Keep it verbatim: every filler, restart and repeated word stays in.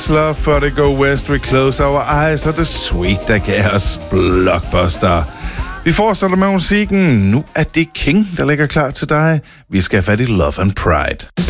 Love for the Go West, we close our eyes, og The Sweet, der gav os Blockbuster. Vi fortsætter med musikken. Nu er det King, der ligger klar til dig. Vi skal have fat i Love and Pride.